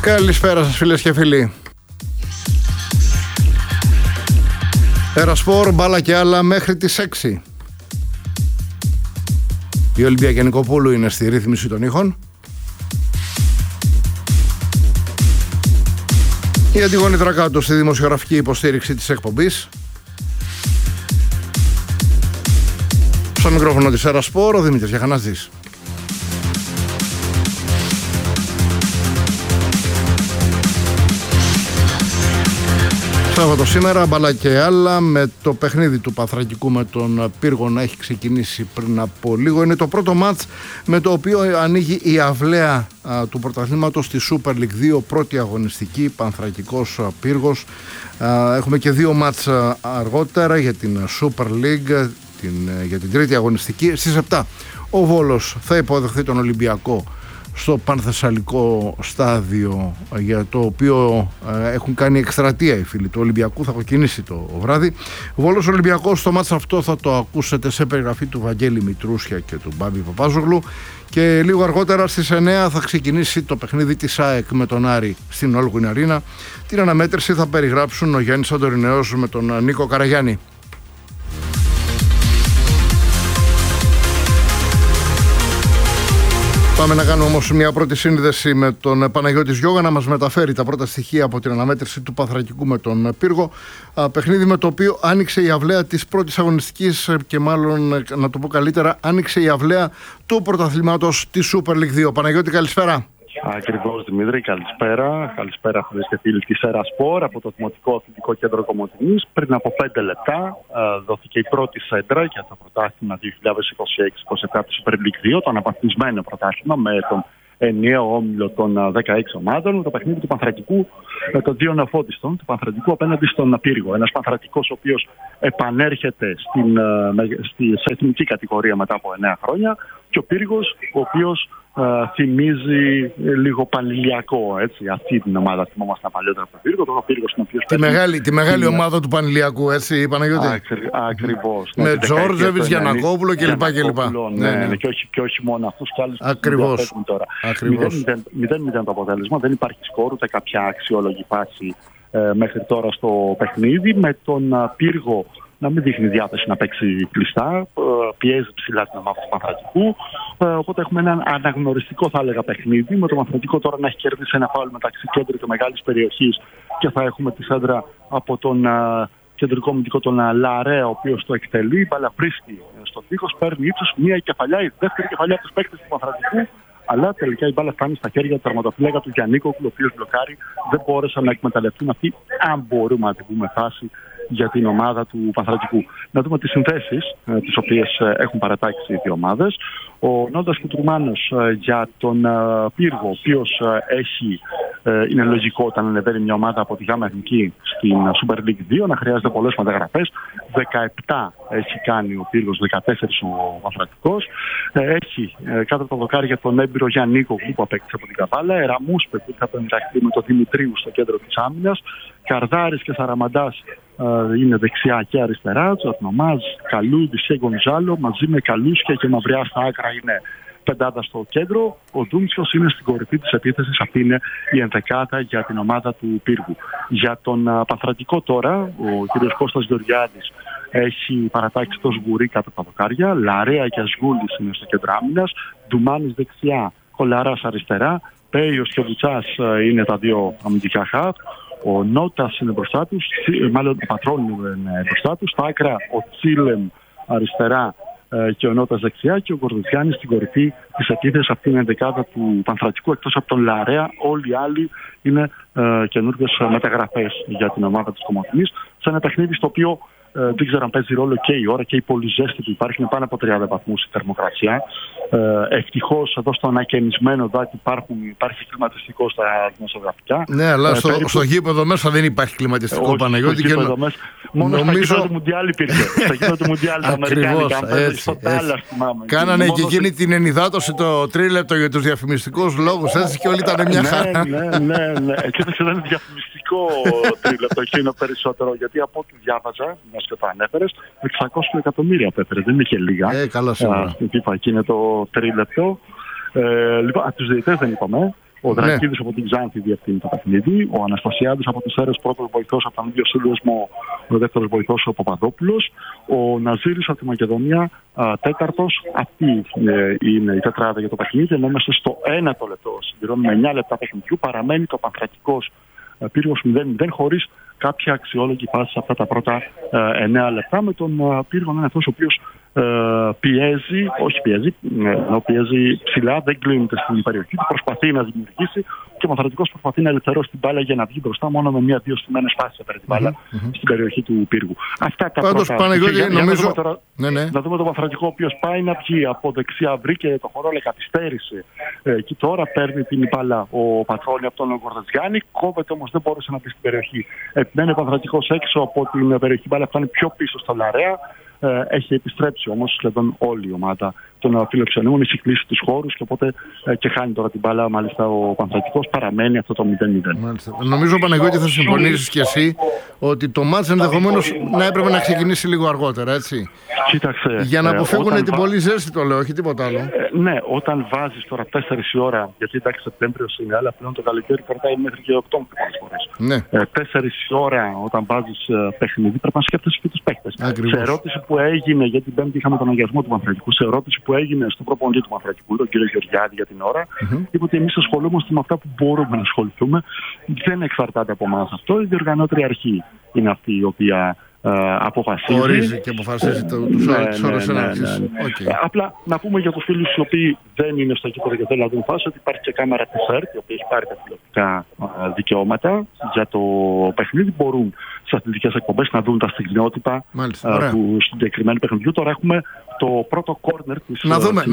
Καλησπέρα σας φίλες και φίλοι. Ερασπορ, μπάλα και άλλα μέχρι τις 6. Η Ολυμπία Νικοπούλου είναι στη ρύθμιση των ήχων. Η Αντιγόνη Τρακάτου στη δημοσιογραφική υποστήριξη της εκπομπής. Στο μικρόφωνο της Ερασπορ, ο Δημήτρης Γιαχανάζης. Σάββατο σήμερα, μπάλα και άλλα, με το παιχνίδι του Πανθρακικού με τον Πύργο να έχει ξεκινήσει πριν από λίγο. Είναι το πρώτο μάτς με το οποίο ανοίγει η αυλαία του πρωταθλήματος στη Super League 2, πρώτη αγωνιστική, Πανθρακικός Πύργος. Έχουμε και δύο μάτς αργότερα για την Super League, για την τρίτη αγωνιστική. Στις 7 ο Βόλος θα υποδεχθεί τον Ολυμπιακό στο Πανθεσσαλικό στάδιο, για το οποίο έχουν κάνει εκστρατεία οι φίλοι του Ολυμπιακού. Θα κοκκινήσει το βράδυ. Βόλος Ολυμπιακός, στο μάτς αυτό θα το ακούσετε σε περιγραφή του Βαγγέλη Μητρούσια και του Μπάμπη Παπάζογλου. Και λίγο αργότερα στις 9 θα ξεκινήσει το παιχνίδι της ΑΕΚ με τον Άρη στην Όλγουιν Αρίνα. Την αναμέτρηση θα περιγράψουν ο Γιάννης Αντορινέος με τον Νίκο Καραγιάννη. Πάμε να κάνουμε όμως μια πρώτη σύνδεση με τον Παναγιώτη Γιώγα να μας μεταφέρει τα πρώτα στοιχεία από την αναμέτρηση του Πανθρακικού με τον Πύργο. Παιχνίδι με το οποίο άνοιξε η αυλαία της πρώτης αγωνιστικής και μάλλον, να το πω καλύτερα, άνοιξε η αυλαία του πρωταθλήματος της Super League 2. Παναγιώτη, καλησπέρα. Ακριβώς, Δημήτρη, καλησπέρα. Καλησπέρα, φίλες και φίλοι της Ερασπορ από το Δημοτικό Αθλητικό Κέντρο Κομοτηνής. Πριν από 5 λεπτά δόθηκε η πρώτη σέντρα για το πρωτάθλημα 2026-27 του Super League 2, το αναβαθμισμένο πρωτάθλημα με τον ενιαίο όμιλο των 16 ομάδων, το παιχνίδι του Πανθρακικού με των δύο νεοφώτιστων του Πανθρακικού απέναντι στον Πύργο. Ένας Πανθρακικός ο οποίος επανέρχεται σε εθνική κατηγορία μετά από 9 χρόνια, και ο Πύργος ο οποίος θυμίζει λίγο Πανηλιακό, έτσι, αυτή την ομάδα. Θυμόμαστε παλιότερα από τον Πύργο, τον Πύργος είναι ο οποίος τη μεγάλη ομάδα του Πανηλιακού, έτσι, Παναγιώτη. Ακριβώς. Με Τζόρτζεβιτς, Γιαννακόπουλο κλπ. Ναι, και όχι μόνο αυτούς, και άλλους ακριβώς. που παίζουν τώρα. 0-0 το αποτέλεσμα, δεν υπάρχει σκορ, ούτε κάποια αξιόλογη φάση μέχρι τώρα στο παιχνίδι, με τον Πύργο να μην δείχνει διάθεση να παίξει κλειστά, πιέζει ψηλά την ομάδα του Πανθρακικού. Οπότε έχουμε ένα αναγνωριστικό, θα έλεγα, παιχνίδι, με το Πανθρακικό τώρα να έχει κερδίσει ένα φάουλ μεταξύ κέντρου και μεγάλης περιοχής, και θα έχουμε τη σέντρα από τον κεντρικό αμυντικό τον Λαρέα, ο οποίος το εκτελεί. Η μπάλα βρίσκει στον τοίχο, παίρνει ύψος, μία κεφαλιά, η δεύτερη κεφαλιά από τους παίκτες του Πανθρακικού. Αλλά τελικά η μπάλα φτάνει στα χέρια του τερματοφύλακα του Γιαννίκοκλου, ο οποίος μπλοκάρει. Δεν μπόρεσαν να εκμεταλλευτούν αυτή, αν μπορούμε να την πούμε, φάση για την ομάδα του Πανθρακικού. Να δούμε τις συνθέσεις τις οποίες έχουν παρατάξει οι δύο ομάδες. Ο Νόντας Κουτρουμάνος για τον Πύργο, ο οποίος είναι λογικό όταν ανεβαίνει μια ομάδα από τη ΓΑΜΑ Εθνική στην Super League 2 να χρειάζεται πολλές μεταγραφές. 17 έχει κάνει ο Πύργος, 14 ο Πανθρακικός. Έχει κάτω από το δοκάρι τον έμπειρο Γιαννίκο που απέκτησε από την Καβάλα. Εραμούσπε που θα πενταχθεί με τον Δημητρίου στο κέντρο της άμυνας. Καρδάρης και Σαραμαντάς είναι δεξιά και αριστερά. Τζατνομάζ, Καλούδης και Γκονζάλο μαζί με Καλούσια και Μαυριά στα άκρα είναι πεντάδα στο κέντρο. Ο Ντούμτσιος είναι στην κορυφή της επίθεσης. Αυτή είναι η ενδεκάδα για την ομάδα του Πύργου. Για τον Πανθρακικό τώρα, ο κ. Κώστας Γεωργιάδης έχει παρατάξει το Σγουρί κάτω από τα δοκάρια. Λαρέα και Ασγούλης είναι στο κέντρο άμυνας. Ντουμάνης δεξιά, Κολαράς αριστερά. Πέιος και Βουτσάς είναι τα δύο αμυντικά χαφ. Ο Νότας είναι μπροστά τους, μάλλον ο Πατρών είναι μπροστά τους. Στα άκρα ο Τσίλεμ αριστερά και ο Νότας δεξιά, και ο Κορδουτιάνης στην κορυφή της επίθεσης. Αυτή είναι η δεκάδα του Πανθρακικού, εκτός από τον Λαρέα. Όλοι οι άλλοι είναι καινούργιες μεταγραφές για την ομάδα της Κομοτηνής, σε ένα παιχνίδι στο οποίο δεν ξέρω αν παίζει ρόλο και η ώρα και η πολυζέστη που υπάρχει. Είναι πάνω από 30 βαθμούς η θερμοκρασία. Ευτυχώς εδώ στο ανακαινισμένο δάκι υπάρχει κλιματιστικό στα δημοσιογραφικά. Ναι, αλλά στο γήπεδο μέσα δεν υπάρχει κλιματιστικό, Παναγιώτη. Μόνο στο γήπεδο του Μουντιάλ υπήρχε. Στο γήπεδο του Μουντιάλ τα αμερικάνικα. Στο Τάλλας θυμάμαι. Κάνανε και εκείνη την ενυδάτωση το τρίλεπτο για τους διαφημιστικούς λόγους, έτσι, και όλοι ήταν μια χαρά. Ναι. Εκεί δεν είναι διαφημιστικό τρίλεπτο εκείνο περισσότερο, γιατί από ό,τι διάβαζα, μιας και το ανέφερες, 600 εκατομμύρια πέφερε. Δεν είναι και λίγα. Καλά σίγουρα. Εκεί είναι το τρίλεπτο. Λοιπόν, τους διαιτητές δεν είπαμε. Ο Δρακίδης από την Ξάνθη διευθύνει το παιχνίδι. Ο Αναστασιάδης από τις Σέρρες, πρώτος βοηθός από τον ίδιο σύνδεσμο, ο δεύτερος βοηθός ο Παπαδόπουλος. Ο Ναζίρης από τη Μακεδονία, τέταρτος. Αυτή είναι η τετράδα για το παιχνίδι. Ενώ είμαστε στο 1ο λεπτό, συμπληρώνουμε 9 λεπτά παιχνιδιού. Παραμένει το Πανθρακικός Πύργος 0-0 χωρίς κάποια αξιόλογη φάση σε αυτά τα πρώτα 9 λεπτά. Με τον Πύργο να είναι αυτός ο οποίος πιέζει ψηλά, δεν κλείνεται στην περιοχή του, προσπαθεί να δημιουργήσει και ο Πανθρακικός προσπαθεί να ελευθερώσει την μπάλα για να βγει μπροστά μόνο με μία-δύο στιμένες φάσεις από την μπάλα στην περιοχή του Πύργου. Αυτά τα πρώτα. Νομίζω... Να δούμε τον Πανθρακικό, ο οποίος πάει να βγει από δεξιά, βρήκε το χώρο, αλλά καθυστέρησε. Και τώρα παίρνει την μπάλα ο Πατρώνη από τον Κορδετζιάννη, κόβεται όμως δεν μπόρεσε να μπει στην περιοχή. Επιμένει ο Πανθρακικός έξω από την περιοχή, μπάλα φτάνει πιο πίσω στο Λαρέα. Έχει επιστρέψει όμως σχεδόν όλη η ομάδα των φιλοξενούμενων, έχει κλείσει τους χώρους και οπότε και χάνει τώρα την μπάλα. Μάλιστα ο Πανθρακικός παραμένει αυτό το 0-0. Νομίζω, Παναγιώτη, θα συμφωνήσεις και εσύ ότι το μάτς ενδεχομένως να έπρεπε να ξεκινήσει λίγο αργότερα, έτσι. Κοίταξε, για να αποφύγουν την πολύ ζέστη, το λέω, όχι τίποτα άλλο. Ναι, όταν βάζεις τώρα 4 η ώρα, γιατί εντάξει Σεπτέμβριος είναι, αλλά πλέον το καλοκαίρι κρατάει μέχρι και Οκτώβριο πολλές φορές. Ναι. 4 η ώρα όταν βάζεις παιχνίδι, πρέπει να σκέφτεσαι και τους παίχτες. Σε ερώτηση που έγινε, γιατί την Πέμπτη είχαμε τον αγιασμό του Πανθρακικού, σε ερώτηση που έγινε στον προπονητή του Πανθρακικού, τον κύριο Γεωργιάδη, για την ώρα, είπε ότι εμείς ασχολούμαστε με αυτά που μπορούμε να ασχοληθούμε. Δεν εξαρτάται από εμάς αυτό. Η διοργανώτρια αρχή είναι αυτή η οποία αποφασίζει. Ορίζει και αποφασίζει τους όρους έναρξης. Απλά να πούμε για τους φίλους οι οποίοι δεν είναι στο γήπεδο και θέλουν να δουν φάση ότι υπάρχει και κάμερα της ΕΡΤ, η οποία έχει πάρει τα τηλεοπτικά δικαιώματα για το παιχνίδι. Μπορούν σε αθλητικές εκπομπές να δουν τα στιγμιότυπα του συγκεκριμένου παιχνιδιού. Τώρα έχουμε το πρώτο κόρνερ της. Να δούμε,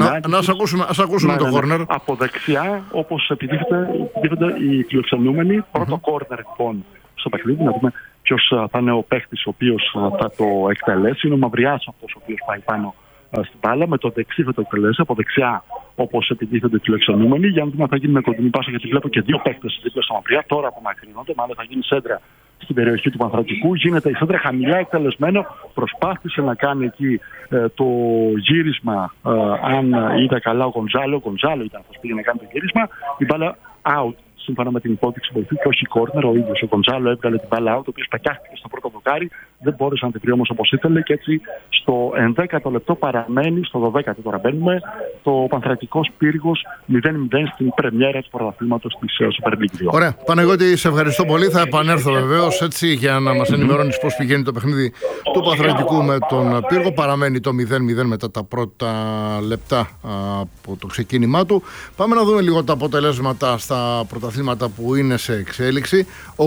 ας ακούσουμε το κόρνερ. Από δεξιά, όπως επιτίθενται οι φιλοξενούμενοι. Πρώτο κόρνερ λοιπόν στο παιχνίδι, να δούμε ποιος θα είναι ο παίχτης ο οποίος θα το εκτελέσει. Είναι ο Μαυριάς αυτός ο οποίος πάει πάνω στην μπάλα. Με το δεξί θα το εκτελέσει. Από δεξιά, όπως επιτίθενται οι φιλοξενούμενοι. Για να δούμε αν θα γίνει με κοντινή πάσα, γιατί βλέπω και δύο παίχτες δίπλα στο Μαυριά. Τώρα απομακρύνονται. Μάλλον θα γίνει σέντρα στην περιοχή του Πανθρακικού. Γίνεται η σέντρα χαμηλά εκτελεσμένο. Προσπάθησε να κάνει εκεί το γύρισμα. Αν είδα καλά ο Γκοντζάλο. Ο Γκοντζάλο ήταν αυτός που πήγε να κάνει το γύρισμα. Η μπάλα out. Σύμφωνα με την υπόδειξη βοηθού και όχι κόρνερ, ο ίδιος ο Γκοντζάλο έβγαλε την μπάλα out, ο οποίος πακιάστηκε στο πρώτο δοκάρι, δεν μπόρεσε να την βρει όμως όπως ήθελε και έτσι στο 11ο λεπτό παραμένει, στο 12ο τώρα μπαίνουμε, το Πανθρακικός Πύργος 0-0 στην πρεμιέρα του πρωταθλήματος της Super League 2. Ωραία. Παναγιώτη, σε ευχαριστώ πολύ. Θα επανέλθω βεβαίως έτσι για να μας ενημερώνεις πώς πηγαίνει το παιχνίδι του Πανθρακικού με τον Πύργο. Παραμένει το 0-0 μετά τα πρώτα λεπτά από το ξεκίνημά του. Πάμε να δούμε λίγο τα αποτελέσματα στα πρωταθλήματα που είναι σε εξέλιξη.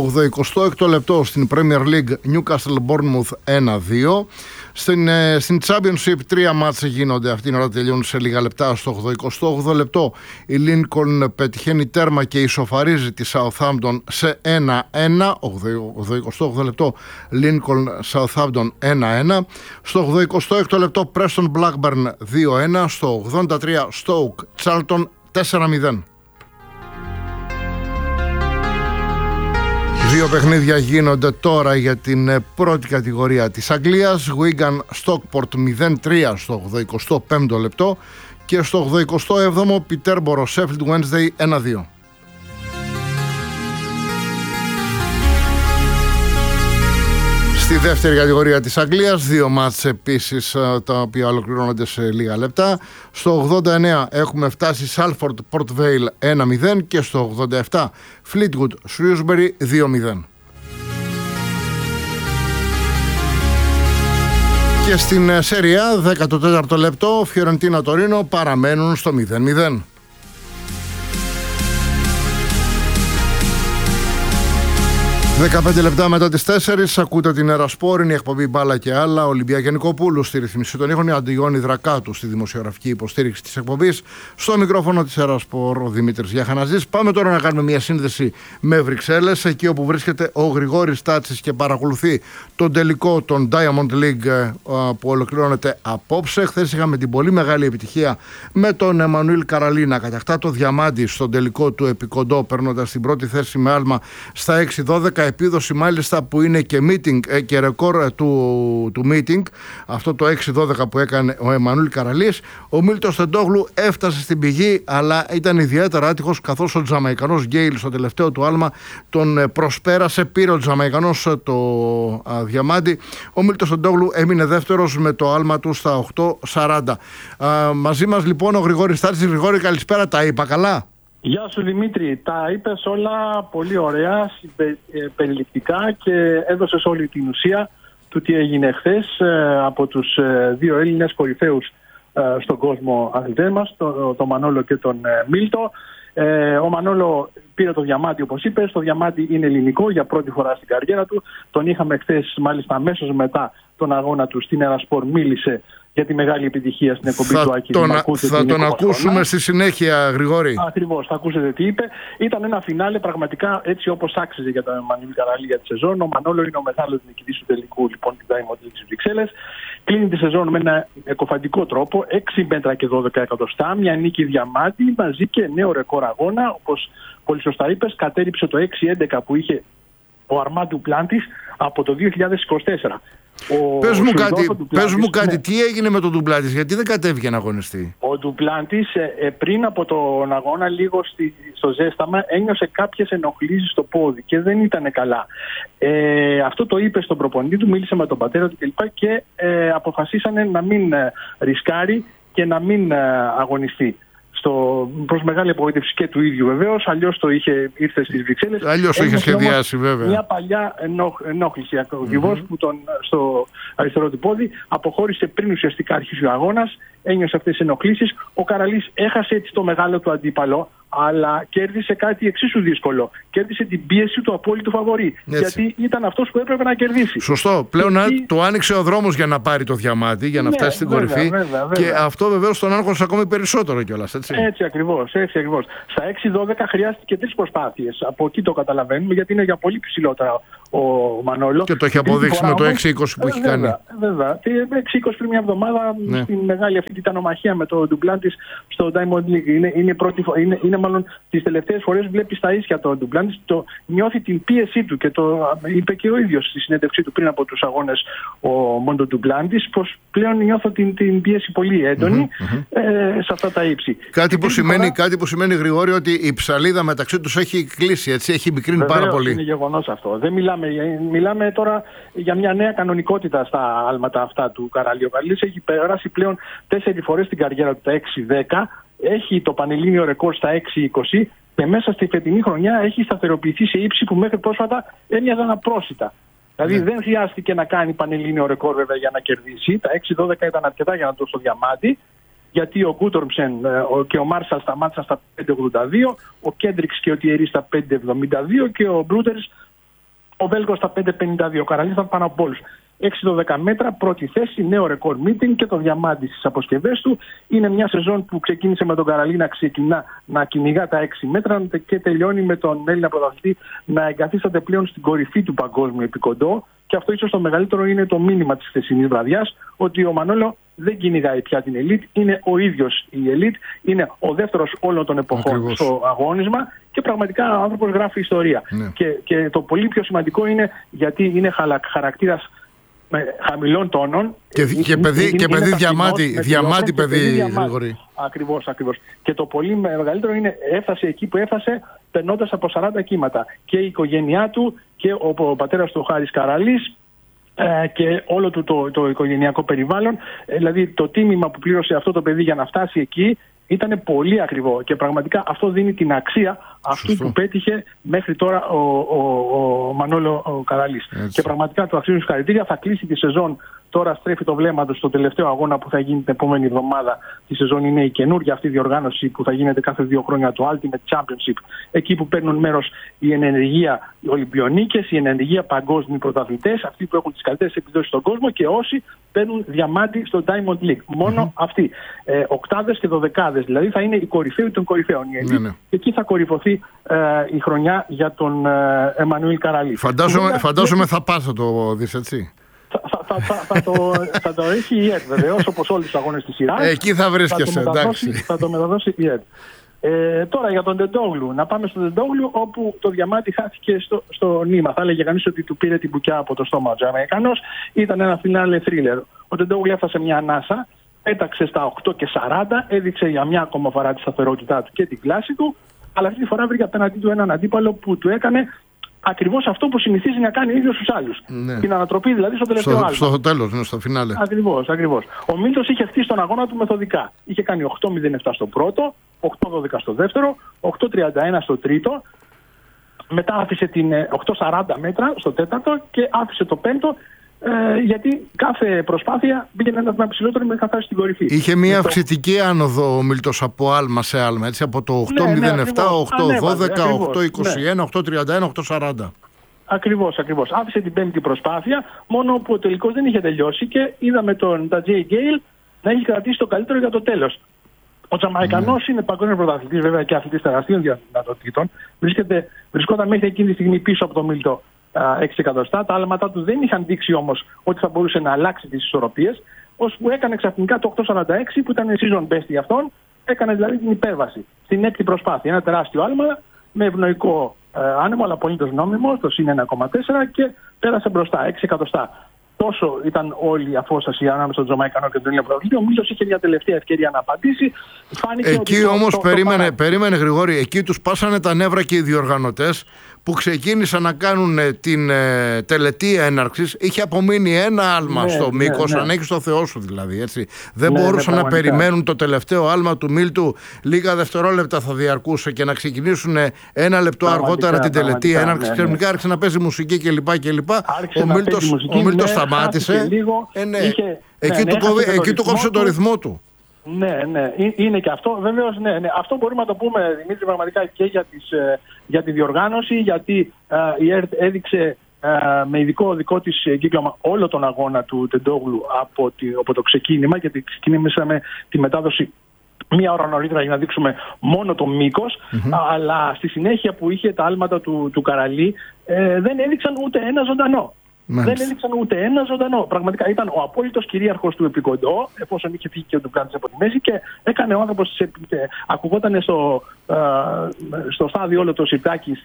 86ο λεπτό στην Premier League Newcastle Bournemouth 1-2. Στην Championship 3 μάτς γίνονται, αυτήν την ώρα τελειώνουν σε λίγα λεπτά. Στο 88ο λεπτό η Lincoln πετυχαίνει τέρμα και ισοφαρίζει τη Southampton σε 1-1. 88ο λεπτό Lincoln Southampton 1-1. Στο 86ο λεπτό Preston Blackburn 2-1. Στο 83 Stoke Charlton 4-0. Δύο παιχνίδια γίνονται τώρα για την πρώτη κατηγορία της Αγγλίας. Wigan Stockport 0-3 στο 85ο λεπτό και στο 87ο Peterborough Sheffield Wednesday 1-2. Στη δεύτερη κατηγορία της Αγγλίας, δύο μάτς επίσης τα οποία ολοκληρώνονται σε λίγα λεπτά. Στο 89 έχουμε φτάσει Salford Port Vale 1-0 και στο 87 Fleetwood Shrewsbury 2-0. Και στην Serie A, 14ο λεπτό, Φιωρεντίνα Τωρίνο παραμένουν στο 0-0. 15 λεπτά μετά τις 4 ακούτε την Ερασπόρ, είναι η εκπομπή Μπάλα και άλλα. Ολυμπία Γενικοπούλου στη ρυθμίση των ήχων, η Αντιγόνη Δρακάτου στη δημοσιογραφική υποστήριξη της εκπομπής. Στο μικρόφωνο της Ερασπόρ ο Δημήτρης Γιαχαναζής. Πάμε τώρα να κάνουμε μια σύνδεση με Βρυξέλλες, εκεί όπου βρίσκεται ο Γρηγόρης Τάτσης και παρακολουθεί τον τελικό των Diamond League που ολοκληρώνεται απόψε. Χθες είχαμε την πολύ μεγάλη επιτυχία με τον Εμμανουήλ Καραλή να κατακτά το διαμάντι στον τελικό του επικοντό, παίρνοντας την πρώτη θέση με άλμα στα 6-12. επίδοση μάλιστα που είναι και meeting και ρεκόρ του meeting, αυτό το 6-12 που έκανε ο Εμμανουήλ Καραλής. Ο Μίλτος Τεντόγλου έφτασε στην πηγή, αλλά ήταν ιδιαίτερα άτυχος, καθώς ο Τζαμαϊκανός Γκέιλ στο τελευταίο του άλμα τον προσπέρασε, πήρε ο Τζαμαϊκανός το διαμάντι. Ο Μίλτος Τεντόγλου έμεινε δεύτερος με το άλμα του στα 8.40. Μαζί μας λοιπόν ο Γρηγόρης Στάτσης. Γρηγόρη, καλησπέρα, τα είπα καλά? Γεια σου Δημήτρη, τα είπες όλα πολύ ωραία, περιληπτικά και έδωσες όλη την ουσία του τι έγινε χθες από τους δύο Έλληνες κορυφαίους στον κόσμο αθλητές μας, τον Μανόλο και τον Μίλτο. Ο Μανόλο πήρε το διαμάντι, όπως είπες. Το διαμάντι είναι ελληνικό για πρώτη φορά στην καριέρα του. Τον είχαμε χθες, μάλιστα αμέσως μετά τον αγώνα του στην Ερασπορ, μίλησε για τη μεγάλη επιτυχία στην εκπομπή του Άκη Δημακού. Θα τον ακούσουμε στη συνέχεια, Γρηγόρη. Ακριβώς, θα ακούσετε τι είπε. Ήταν ένα φινάλε πραγματικά έτσι όπως άξιζε για τον Εμμανουήλ Καραλή για τη σεζόν. Ο Μανόλο είναι ο μεγάλος νικητής του τελικού, λοιπόν, την Diamond League στις Βρυξέλλες. Κλείνει τη σεζόν με ένα εκοφαντικό τρόπο, 6 μέτρα και 12 εκατοστά, μια νίκη διαμάντι μαζί και νέο ρεκόρ αγώνα. Όπως πολύ σωστά είπες, κατέριψε το 6-11 που είχε ο Αρμάντ Ντουπλάντης από το 2024. Πες μου κάτι, τι έγινε με τον Ντουπλάντης, γιατί δεν κατέβηκε να αγωνιστεί? Ο Ντουπλάντης πριν από τον αγώνα, λίγο στο ζέσταμα, ένιωσε κάποιες ενοχλήσεις στο πόδι και δεν ήταν καλά. Αυτό το είπε στον προπονητή του, μίλησε με τον πατέρα του κλπ. Και αποφασίσανε να μην ρισκάρει και να μην αγωνιστεί. Προς μεγάλη απογοήτευση και του ίδιου βεβαίως, αλλιώς ήρθε στις Βρυξέλλες. Αλλιώς το είχε σχεδιάσει βέβαια. Μια παλιά ενόχληση ακριβώς που στο αριστερό του πόδι αποχώρησε πριν ουσιαστικά αρχίσει ο αγώνας, ένιωσε αυτές τις ενοχλήσεις. Ο Καραλής έχασε έτσι το μεγάλο του αντίπαλο, αλλά κέρδισε κάτι εξίσου δύσκολο. Κέρδισε την πίεση του απόλυτου φαβορί. Γιατί ήταν αυτός που έπρεπε να κερδίσει. Σωστό. Πλέον του άνοιξε ο δρόμος για να πάρει το διαμάντι, για να φτάσει στην κορυφή. Βέβαια. Και αυτό βεβαίως τον άγχωσε ακόμη περισσότερο κιόλας. Έτσι ακριβώς. Στα 6-12 χρειάστηκε 3 προσπάθειες. Από εκεί το καταλαβαίνουμε, γιατί είναι για πολύ ψηλότερα ο Μανόλο. Και το έχει αποδείξει με το 6-20 που έχει κάνει. Βέβαια. 6-20 πριν μια εβδομάδα στην μεγάλη αυτή τιτανομαχία με το Ντουπλάντης στο Diamond League. Είναι μάλλον τις τελευταίες φορές βλέπει στα ίσια τον Ντουπλάντης, νιώθει την πίεσή του και το είπε και ο ίδιος στη συνέντευξή του πριν από τους αγώνες ο Μόντο Ντουπλάντης, πως πλέον νιώθω την πίεση πολύ έντονη σε αυτά τα ύψη. Κάτι που σημαίνει, Γρηγόρη, ότι η ψαλίδα μεταξύ τους έχει κλείσει, έτσι, έχει μικρύνει πάρα πολύ. Είναι γεγονός αυτό. Δεν μιλάμε τώρα για μια νέα κανονικότητα στα άλματα αυτά του Καραλή. Ο Καραλής έχει περάσει πλέον 4 φορές στην καριέρα του τα 6-10. Έχει το πανελλήνιο ρεκόρ στα 6-20 και μέσα στη φετινή χρονιά έχει σταθεροποιηθεί σε ύψη που μέχρι πρόσφατα έμοιαζαν απρόσιτα. Δηλαδή δεν χρειάστηκε να κάνει πανελλήνιο ρεκόρ βέβαια για να κερδίσει. Τα 6-12 ήταν αρκετά για να το στο διαμάντι, γιατί ο Γκούτορμσεν και ο Μάρσαλ σταμάτησαν στα 5.82, ο Κέντριξ και ο Τιερί στα 5.72 και ο Μπρούτερς, ο Βέλγος στα 5.52. Ο Καραλής ήταν πάνω από όλους. 6-12 μέτρα, πρώτη θέση, νέο ρεκόρ meeting και το διαμάντι στις αποσκευές του. Είναι μια σεζόν που ξεκίνησε με τον Καραλή να κυνηγά τα 6 μέτρα και τελειώνει με τον Έλληνα πρωταθλητή να εγκαθίσταται πλέον στην κορυφή του παγκόσμιου επικοντό. Και αυτό ίσως το μεγαλύτερο είναι το μήνυμα της χθεσινής βραδιάς, ότι ο Μανόλο δεν κυνηγάει πια την ελίτ, είναι ο ίδιος η ελίτ, είναι ο δεύτερος όλων των εποχών στο αγώνισμα και πραγματικά ο άνθρωπος γράφει ιστορία. Και το πολύ πιο σημαντικό είναι γιατί είναι χαρακτήρας με χαμηλών τόνων. Και παιδί διαμάτι παιδί, Γρηγόρη. Ακριβώς. Και το πολύ μεγαλύτερο είναι έφτασε εκεί που έφτασε περνώντας από 40 κύματα. Και η οικογένειά του και ο πατέρας του, ο Χάρης Καραλής, και όλο του το οικογενειακό περιβάλλον. Δηλαδή το τίμημα που πλήρωσε αυτό το παιδί για να φτάσει εκεί ήταν πολύ ακριβό και πραγματικά αυτό δίνει την αξία αυτού που πέτυχε μέχρι τώρα ο Μανόλο Καραλής. Και πραγματικά του αξίζουν συγχαρητήρια. Θα κλείσει τη σεζόν. Τώρα στρέφει το βλέμμα του στο τελευταίο αγώνα που θα γίνει την επόμενη εβδομάδα. Τη σεζόν είναι η καινούργια αυτή διοργάνωση που θα γίνεται κάθε 2 χρόνια, το Ultimate Championship. Εκεί που παίρνουν μέρος οι ενεργεία Ολυμπιονίκες, οι ενεργεία παγκόσμιοι πρωταθλητές, αυτοί που έχουν τις καλύτερες επιδόσεις στον κόσμο και όσοι παίρνουν διαμάντι στο Diamond League. Μόνο αυτοί. Οκτάδες και δωδεκάδες. Δηλαδή θα είναι οι κορυφαίοι των κορυφαίων. Και εκεί θα κορυφωθεί η χρονιά για τον Εμμανουήλ Καραλή. Φαντάζομαι θα πας να το δεις, έτσι. Θα το έχει η ΕΡΤ βεβαίως, όπως όλους τους αγώνες της σειράς. Εκεί θα βρίσκεσαι, εντάξει. Θα το μεταδώσει η ΕΡΤ. Τώρα για τον Τεντόγλου. Να πάμε στον Τεντόγλου, όπου το διαμάτι χάθηκε στο νήμα. Θα έλεγε κανείς ότι του πήρε την μπουκιά από το στόμα ο Τζαμαϊκανός. Ήταν ένα φινάλε θρίλερ. Ο Τεντόγλου έφτασε μια ανάσα, πέταξε στα 8:40, έδειξε για μια ακόμα φορά τη σταθερότητά του και την κλάση του, αλλά αυτή τη φορά βρήκε απέναντί του έναν αντίπαλο που του έκανε ακριβώς αυτό που συνηθίζει να κάνει ο ίδιος στους άλλους. Ναι. Την ανατροπή δηλαδή στο τελευταίο άλμα. Στο τέλος, στο φινάλε. Ακριβώς. Ο Μίλτος είχε χτίσει τον αγώνα του μεθοδικά. Είχε κάνει 8:07 στο πρώτο, 8:12 στο δεύτερο, 8:31 στο τρίτο. Μετά άφησε την 8:40 μέτρα στο τέταρτο και άφησε το πέμπτο, γιατί κάθε προσπάθεια πήγαινε ένα βήμα ψηλότερο μέχρι να φτάσει στην κορυφή. Είχε μια αυξητική άνοδο ο Μίλτος από άλμα σε άλμα, έτσι, από το 8:07, 8:12, 8:21, 8:31, 8:40. Ακριβώς. Άφησε την πέμπτη προσπάθεια, μόνο που ο τελικός δεν είχε τελειώσει και είδαμε τον Τατζέι Γκέιλ να έχει κρατήσει το καλύτερο για το τέλος. Ο Τζαμαϊκανός είναι παγκόσμιος πρωταθλητής, βέβαια, και αθλητής τεραστίων δυνατοτήτων. Βρισκόταν μέχρι εκείνη τη στιγμή πίσω από τον Μίλτο 6 εκατοστά. Τα άλματά του δεν είχαν δείξει όμως ότι θα μπορούσε να αλλάξει τις ισορροπίες, ώσπου έκανε ξαφνικά το 8:46, που ήταν season best για αυτόν. Έκανε δηλαδή την υπέρβαση στην έκτη προσπάθεια. Ένα τεράστιο άλμα με ευνοϊκό άνεμο, αλλά απολύτως νόμιμο, το συν 1,4, και πέρασε μπροστά 6 εκατοστά. Τόσο ήταν όλη η απόσταση ανάμεσα στον Τζαμαϊκανό και τον Έλληνα πρωταθλητή. Ο Μίλτος είχε μια τελευταία ευκαιρία να απαντήσει. Εκεί όμως περίμενε Γρηγόρη, εκεί τους πάσανε τα νεύρα και οι διοργανωτές που ξεκίνησαν να κάνουν την τελετή έναρξης. Είχε απομείνει ένα άλμα στο μήκος, αν έχεις το Θεό σου δηλαδή. Έτσι. Δεν μπορούσαν να περιμένουν το τελευταίο άλμα του Μίλτου. Λίγα δευτερόλεπτα θα διαρκούσε και να ξεκινήσουν ένα λεπτό αργότερα την τελετή έναρξη. Ξαφνικά άρχισε να παίζει μουσική κλπ. Ο Μίλτος σταμάτησε. Εκεί του κόψε το ρυθμό του. Ναι, είναι και αυτό. Βεβαίως, ναι. Αυτό μπορούμε να το πούμε, Δημήτρη, πραγματικά και για τη διοργάνωση, γιατί η ΕΡΤ έδειξε με δικό της κύκλωμα όλο τον αγώνα του Τεντόγλου από το ξεκίνημα, γιατί ξεκινήσαμε τη μετάδοση μία ώρα νωρίτερα για να δείξουμε μόνο το μήκος, αλλά στη συνέχεια που είχε τα άλματα του Καραλί δεν έδειξαν ούτε ένα ζωντανό. Δεν έδειξαν ούτε ένα ζωντανό. Πραγματικά ήταν ο απόλυτος κυρίαρχος του επικοντό, εφόσον είχε φύγει και ο Ντουμπλάντης από τη μέση, και έκανε ο άνθρωπος. Ακουγόταν στο στάδιο όλο το σιρτάκι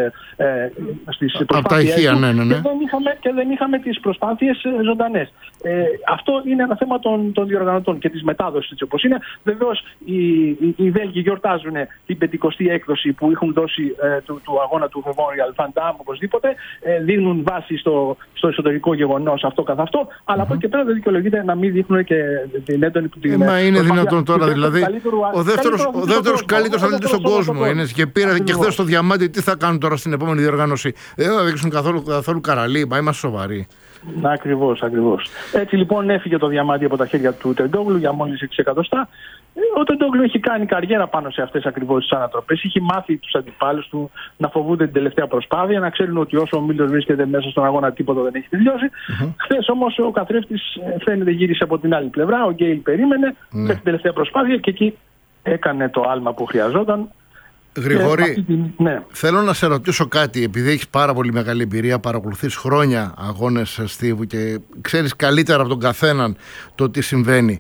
στις προσπάθειες του, και δεν είχαμε τις προσπάθειες ζωντανές. Αυτό είναι ένα θέμα των διοργανωτών και της μετάδοσης, έτσι όπως είναι. Βεβαίως οι Βέλγοι γιορτάζουν την 50η έκδοση που έχουν δώσει του αγώνα του Memorial Van Damme, οπωσδήποτε. Δίνουν βάση στο εσωτερικό γεγονός αυτό καθ' αυτό, αλλά από εκεί και πέρα δεν δικαιολογείται να μην δείχνουν και την έντονη που την. Μα είναι δυνατόν τώρα, δηλαδή. Ο δεύτερος καλύτερος αθλητής στον κόσμο είναι. Και πήρε και χθες το διαμάτι, τι θα κάνουν τώρα στην επόμενη διοργάνωση? Δεν θα δείξουν καθόλου Καραλί, μα είμαστε σοβαροί. Ακριβώς. Έτσι λοιπόν έφυγε το διαμάτι από τα χέρια του Τεντόγλου για μόλις 6 εκατοστά. Ο Τεντόγλου έχει κάνει καριέρα πάνω σε αυτές ακριβώς τις ανατροπές. Έχει μάθει τους αντιπάλους του να φοβούνται την τελευταία προσπάθεια, να ξέρουν ότι όσο ο Μίλτος βρίσκεται μέσα στον αγώνα τίποτα δεν έχει τελειώσει. Χθες όμως ο καθρέφτης φαίνεται γύρισε από την άλλη πλευρά. Ο Γκέιλ περίμενε με την τελευταία προσπάθεια και εκεί έκανε το άλμα που χρειαζόταν. Γρηγόρη, θέλω να σε ρωτήσω κάτι, επειδή έχεις πάρα πολύ μεγάλη εμπειρία, παρακολουθείς χρόνια αγώνες στίβου και ξέρεις καλύτερα από τον καθέναν το τι συμβαίνει.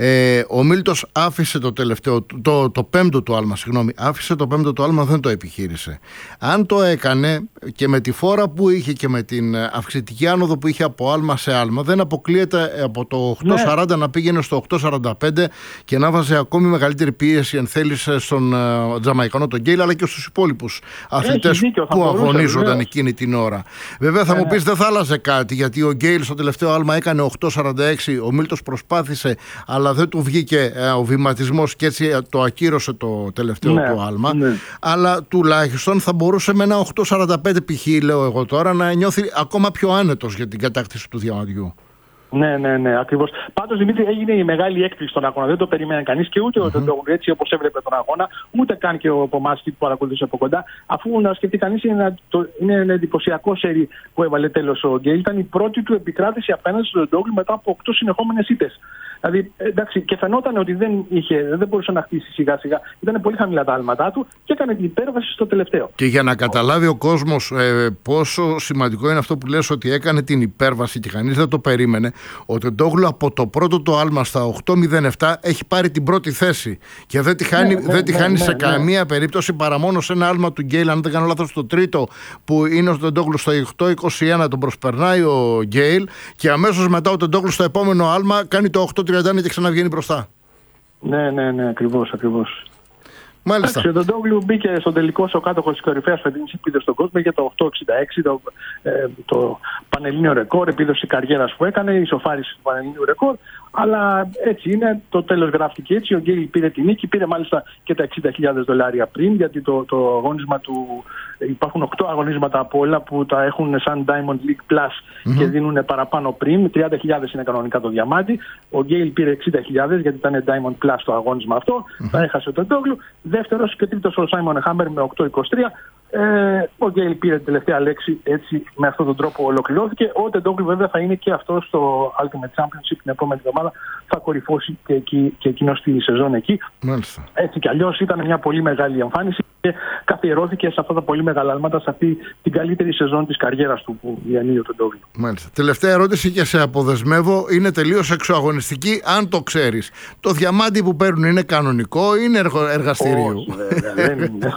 Ο Μίλτος άφησε το πέμπτο του άλμα, άφησε το πέμπτο του άλμα, δεν το επιχείρησε. Αν το έκανε και με τη φόρα που είχε και με την αυξητική άνοδο που είχε από άλμα σε άλμα, δεν αποκλείεται από το 8:40 να πήγαινε στο 8:45 και να βάζει ακόμη μεγαλύτερη πίεση, αν θέλεις, στον Τζαμαϊκανό τον Γκέιλ, αλλά και στους υπόλοιπους αθλητές που αγωνίζονταν εκείνη την ώρα. Βέβαια θα μου πεις δεν θα άλλαζε κάτι, γιατί ο Γκέιλ στο τελευταίο άλμα έκανε 8:46, ο Μίλτος προσπάθησε, αλλά δεν του βγήκε ο βηματισμός και έτσι το ακύρωσε το τελευταίο του άλμα. Αλλά τουλάχιστον θα μπορούσε με ένα 8:45 π.χ., λέω εγώ τώρα, να νιώθει ακόμα πιο άνετος για την κατάκτηση του διαμαντιού. Ναι, ακριβώς. Πάντως, Δημήτρη, έγινε η μεγάλη έκπληξη στον αγώνα. Δεν το περίμενε κανείς και ούτε ο Τεντόγλου, έτσι όπως έβλεπε τον αγώνα, ούτε καν και ο Πομάσκι που παρακολουθούσε από κοντά. Αφού να σκεφτεί κανείς, είναι ένα εντυπωσιακό σερί που έβαλε τέλος ο Γκέιλ. Ήταν η πρώτη του επικράτηση απέναντι στον Τεντόγλου μετά από 8 συνεχόμενες ήττες. Δηλαδή, εντάξει, και φαινόταν ότι δεν μπορούσε να χτίσει σιγά-σιγά. Ήταν πολύ χαμηλά τα άλματά του και έκανε την υπέρβαση στο τελευταίο. Και για να καταλάβει ο κόσμος πόσο σημαντικό είναι αυτό που λες, ότι έκανε την υπέρβαση και κανείς δεν το περίμενε, ο Τεντόγλου από το πρώτο το άλμα στα 8.07 έχει πάρει την πρώτη θέση και δεν τη χάνει σε καμία περίπτωση, παρά μόνο σε ένα άλμα του Γκέιλ, αν δεν κάνω λάθος, το τρίτο που είναι ο Τεντόγλου στο 8.21, τον προσπερνάει ο Γκέιλ και αμέσως μετά ο Τεντόγλου στο επόμενο άλμα κάνει το 8.31 και ξαναβγαίνει μπροστά. Ναι, ακριβώς. Μάλιστα. Ο Τεντόγλου μπήκε στον τελικό ο κάτοχος της κορυφαίας φετινής επίδοσης στον κόσμο για το 8.66, το πανελλήνιο ρεκόρ, επίδοση καριέρας που έκανε, ισοφάριση του πανελλήνιου ρεκόρ. Αλλά έτσι είναι, το τέλος γράφτηκε έτσι. Ο Γκέιλ πήρε τη νίκη, πήρε μάλιστα και τα $60,000 πριν, γιατί το αγώνισμα του. Υπάρχουν 8 αγωνίσματα από όλα που τα έχουν σαν Diamond League Plus και δίνουν παραπάνω πριν. 30.000 είναι κανονικά το διαμάντι. Ο Γκέιλ πήρε 60.000 γιατί ήταν Diamond Plus το αγώνισμα αυτό. Τα έχασε ο Τεντόγλου. Δεύτερος και τρίτος ο Σάιμον Χάμπερ με 8.23. Ο Γκέιλ πήρε την τελευταία λέξη, έτσι με αυτόν τον τρόπο ολοκληρώθηκε. Ο Τεντόγλου βέβαια θα είναι και αυτό στο Ultimate Championship την επόμενη εβδομάδα. Θα κορυφώσει και εκείνο στη σεζόν εκεί. Μάλιστα. Έτσι κι αλλιώς ήταν μια πολύ μεγάλη εμφάνιση και καθιερώθηκε σε αυτά τα πολύ μεγάλα άλματα, σε αυτή την καλύτερη σεζόν της καριέρας του που διανύει ο Τεντόγλου. Μάλιστα. Τελευταία ερώτηση και σε αποδεσμεύω, είναι τελείως εξωαγωνιστική, αν το ξέρεις. Το διαμάντι που παίρνουν είναι κανονικό ή είναι εργαστηρίου? Όχι, βέβαια, δεν είναι.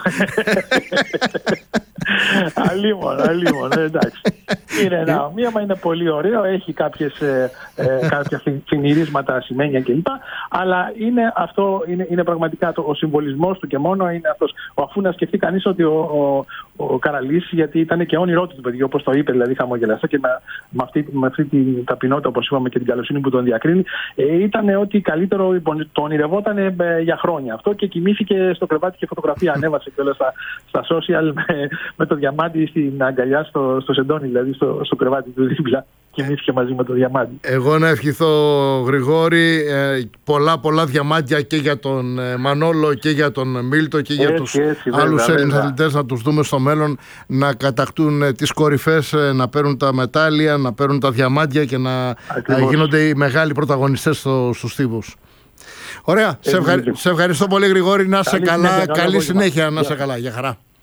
Αλλήμον, εντάξει. Είναι ένα ομοίωμα, είναι πολύ ωραίο, έχει κάποια φινιρίσματα, σημαίνια κλπ. Αλλά είναι πραγματικά ο συμβολισμός του και μόνο είναι αυτός. Αφού να σκεφτεί κανείς ότι ο Καραλής, γιατί ήταν και όνειρό του παιδιού, όπως το είπε, δηλαδή χαμογελαστό και με αυτή την ταπεινότητα, όπως είπαμε, και την καλοσύνη που τον διακρίνει, ήταν ότι καλύτερο το ονειρευόταν για χρόνια αυτό και κοιμήθηκε στο κρεβάτι και φωτογραφία ανέβασε και όλα στα social με το διαμάντι στην αγκαλιά στο σεντόνι, δηλαδή στο κρεβάτι του δίπλα. Κοιμήθηκε μαζί με το διαμάντι. Εγώ να ευχηθώ, Γρηγόρη, πολλά διαμάντια και για τον Μανόλο και για τον Μίλτο και για τους άλλους Έλληνες αθλητές, να τους δούμε στο μέλλον να κατακτούν τις κορυφές, να παίρνουν τα μετάλλια, να παίρνουν τα διαμάντια και να γίνονται οι μεγάλοι πρωταγωνιστές στους τύπους. Ωραία, σε ευχαριστώ πολύ, Γρηγόρη, να είσαι καλά, καλή συνέχεια, να είσαι καλά, για χαρά.